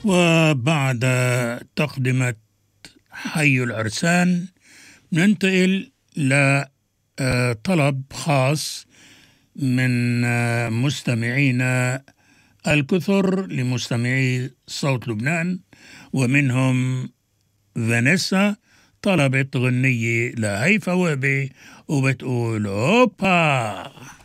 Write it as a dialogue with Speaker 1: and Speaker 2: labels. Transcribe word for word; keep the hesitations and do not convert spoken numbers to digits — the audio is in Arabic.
Speaker 1: وبعد تقدمة حي العرسان ننتقل لطلب خاص من مستمعينا الكثر لمستمعي صوت لبنان، ومنهم فانيسا طلبت غنية لهيفا وهبي وبتقول أوبا.